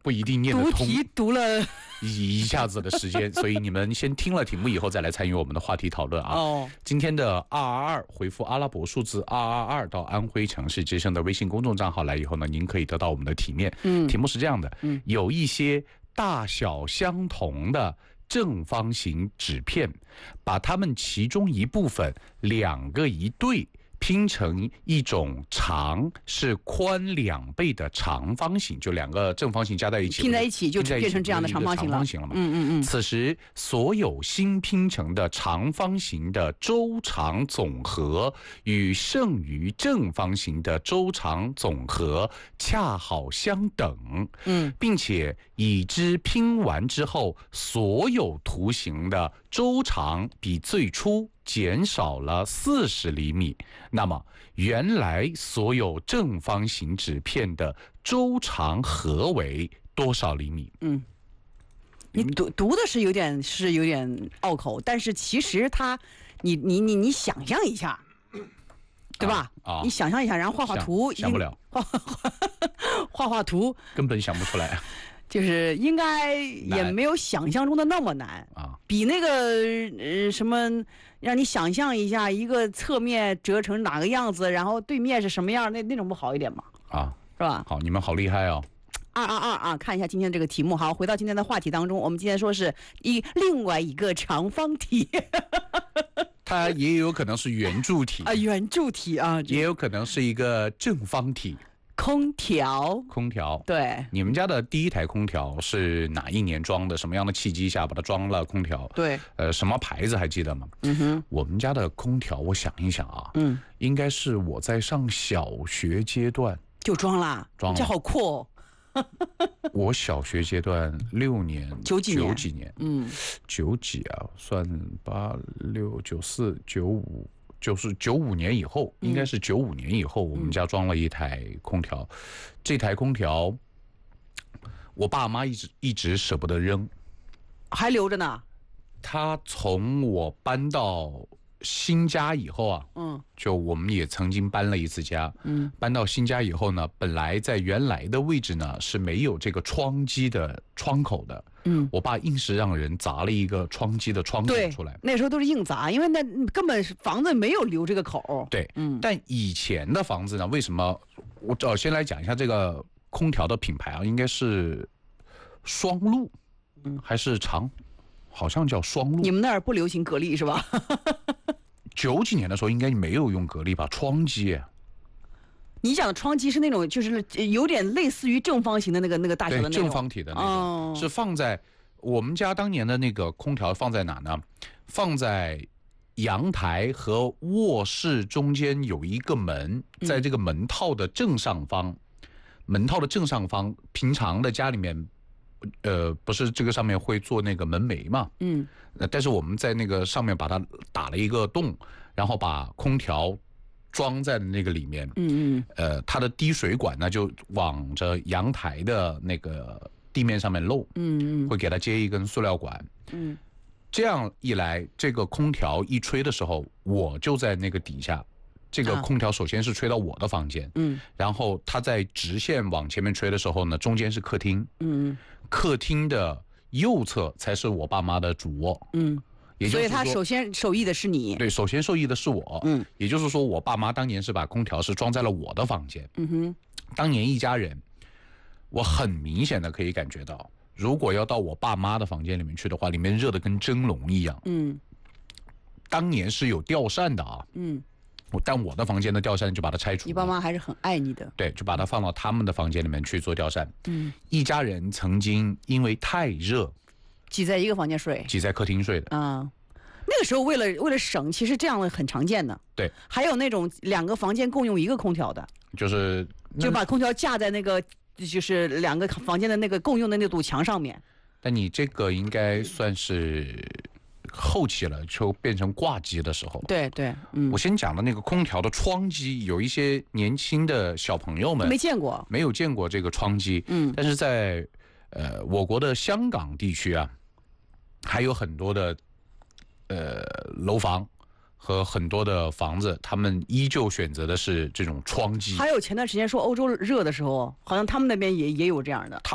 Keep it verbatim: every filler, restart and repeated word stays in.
不一定念得通。 读题读了一下子的时间，所以你们先听了题目以后再来参与我们的话题讨论啊。 哦， 今天的二二二回复阿拉伯数字二二二到安徽城市之声的微信公众账号来以后呢，您可以得到我们的题面。嗯，题目是这样的，嗯，有一些大小相同的正方形纸片，把它们其中一部分两个一对，拼成一种长是宽两倍的长方形，就两个正方形加在一起， 拼在一起就变成这样的长方形了。 形了嘛？ 嗯嗯嗯。 此时，所有新拼成的长方形的周长总和与剩余正方形的周长总和恰好相等。嗯，并且已知拼完之后，所有图形的周长比最初减少了四十厘米。那么，原来所有正方形纸片的周长和为多少厘米？嗯， 你读读的是有点是有点拗口，但是其实它，你你你你想象一下，对吧？啊，啊你想象一下，然后画画图， 想, 想不了， 画画画画图， 根本想不出来。 就是应该也没有想象中的那么难啊，比那个呃什么，让你想象一下一个侧面折成哪个样子，然后对面是什么样，那那种不好一点吗？啊，是吧？ 好，你们好厉害哦。 二二二啊，看一下今天这个题目。好，回到今天的话题当中，我们今天说是一另外一个长方体。 它也有可能是圆柱体啊，圆柱体啊， 也有可能是一个正方体。 空调， 空调， 对， 你们家的第一台空调是哪一年装的？什么样的契机下把它装了空调？ 对， 呃，什么牌子还记得吗？嗯哼，我们家的空调，我想一想啊，嗯，应该是我在上小学阶段就装啦， 装了， 这好酷哦。 我小学阶段六年， 九几年， 九几年，嗯，九几啊，算八六九四九五。就是九五年以后，应该是九五年以后，我们家装了一台空调。嗯、这台空调，我爸妈一直一直舍不得扔， 还留着呢。 他从我搬到新家以后啊，嗯，就我们也曾经搬了一次家，嗯，搬到新家以后呢，本来在原来的位置呢是没有这个窗机的窗口的。嗯，我爸硬是让人砸了一个窗机的窗口出来。 那时候都是硬砸，因为那根本房子没有留这个口。 对，嗯。但以前的房子呢，为什么？我呃先来讲一下这个空调的品牌啊，应该是双路，嗯，还是长，好像叫双路。 你们那儿不流行格力是吧？ 九几年的时候应该没有用格力吧？窗机。 你讲的窗机是那种，就是有点类似于正方形的那个那个大小的那种正方体的那种，哦、是放在我们家当年的那个空调放在哪呢？放在阳台和卧室中间有一个门，在这个门套的正上方，嗯、门套的正上方，平常的家里面，呃，不是这个上面会做那个门楣嘛？嗯，但是我们在那个上面把它打了一个洞，然后把空调装在那个里面，嗯嗯，呃，它的滴水管呢就往着阳台的那个地面上面漏，嗯嗯，会给它接一根塑料管，嗯，这样一来，这个空调一吹的时候，我就在那个底下，这个空调首先是吹到我的房间，嗯，然后它在直线往前面吹的时候呢，中间是客厅，嗯，客厅的右侧才是我爸妈的主卧，嗯。 所以他首先受益的是你， 对，首先受益的是我，嗯，也就是说，我爸妈当年是把空调是装在了我的房间，嗯哼，当年一家人，我很明显的可以感觉到，如果要到我爸妈的房间里面去的话，里面热的跟蒸笼一样，嗯，当年是有吊扇的啊，嗯，但我的房间的吊扇就把它拆除了。 你爸妈还是很爱你的， 对，就把它放到他们的房间里面去做吊扇，嗯，一家人曾经因为太热。 挤在一个房间睡， 挤在客厅睡的啊、嗯，那个时候为了为了省，其实这样的很常见的。 对， 还有那种两个房间共用一个空调的， 就是就把空调架在那个就是两个房间的那个共用的那堵墙上面。 但你这个应该算是后期了，就变成挂机的时候。 对对，嗯， 我先讲的那个空调的窗机，有一些年轻的小朋友们没见过， 没有见过这个窗机，嗯，但是在呃我国的香港地区啊。还有很多的呃楼房和很多的房子，他们依旧选择的是这种窗机。 还有前段时间说欧洲热的时候，好像他们那边也也有这样的。